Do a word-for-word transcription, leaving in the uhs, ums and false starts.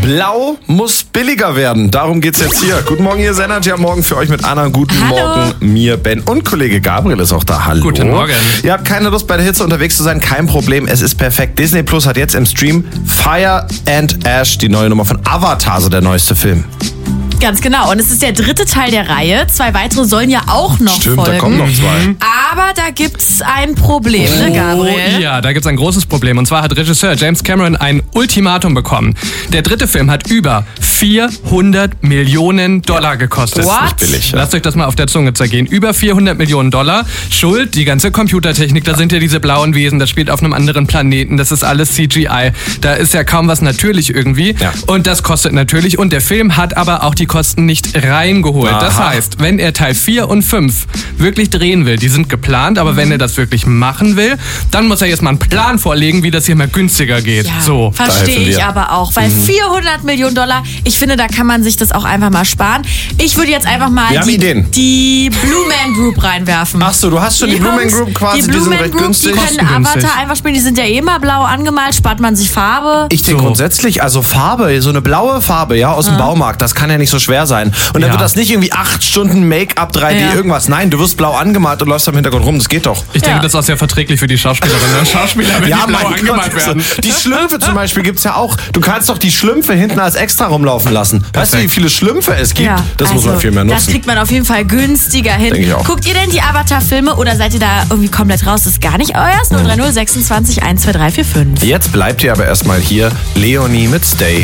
Blau muss billiger werden. Darum geht's jetzt hier. Guten Morgen, ihr Energy am Morgen für euch mit Anna. Guten Hallo. Morgen, mir, Ben und Kollege Gabriel ist auch da. Hallo. Guten Morgen. Ihr habt keine Lust, bei der Hitze unterwegs zu sein? Kein Problem, es ist perfekt. Disney Plus hat jetzt im Stream Fire and Ash, die neue Nummer von Avatar, so der neueste Film. Ganz genau. Und es ist der dritte Teil der Reihe. Zwei weitere sollen ja auch noch Stimmt, folgen. da kommen noch zwei. Aber da gibt's ein Problem, ne, Gabriel? Ja, da gibt's ein großes Problem. Und zwar hat Regisseur James Cameron ein Ultimatum bekommen. Der dritte Film hat über vierhundert Millionen Dollar gekostet. What? Nicht billig, ja. Lasst euch das mal auf der Zunge zergehen. Über vierhundert Millionen Dollar. Schuld, die ganze Computertechnik, da sind ja diese blauen Wesen, das spielt auf einem anderen Planeten, das ist alles C G I. Da ist ja kaum was natürlich irgendwie. Ja. Und das kostet natürlich. Und der Film hat aber auch die Kosten nicht reingeholt. Aha. Das heißt, wenn er Teil vier und fünf wirklich drehen will, die sind geplant, aber wenn er das wirklich machen will, dann muss er jetzt mal einen Plan vorlegen, wie das hier mal günstiger geht. Ja, So. verstehe helfen ich wir. aber auch, weil vierhundert Millionen Dollar, ich finde, da kann man sich das auch einfach mal sparen. Ich würde jetzt einfach mal Wir haben die, Ideen. die Blue Man Group reinwerfen. Ach so, du hast schon die, Blue Man Jungs, Group quasi, die, die, Blue sind Man recht Group, günstig. Die können Kostengünstig. Avatar einfach spielen, die sind ja eh mal blau angemalt, spart man sich Farbe. Ich denke So. grundsätzlich, also Farbe, so eine blaue Farbe, ja, aus dem Baumarkt, das kann ja nicht so schwer sein. Und dann Ja. wird das nicht irgendwie acht Stunden Make-up, drei D, Ja. irgendwas. Nein, du wirst blau angemalt und läufst am Hintergrund rum, das geht doch. Ich denke, Ja. das ist auch sehr verträglich für die Schauspielerinnen und Schauspieler, wenn die blau mein angemalt Gott, werden. also, die Schlümpfe zum Beispiel gibt's ja auch. Du kannst doch die Schlümpfe hinten als extra rumlaufen lassen. Weißt du, wie Perfekt. viele Schlümpfe es gibt? Ja, das muss man also, viel mehr Das nutzen. kriegt man auf jeden Fall günstiger hin. Denke ich auch. Guckt ihr denn die Avatar-Filme oder seid ihr da irgendwie komplett raus? Das ist gar nicht euers? null drei null sechsundzwanzig eins zwei drei vier fünf. Jetzt bleibt ihr aber erstmal hier. Leonie mit Stay.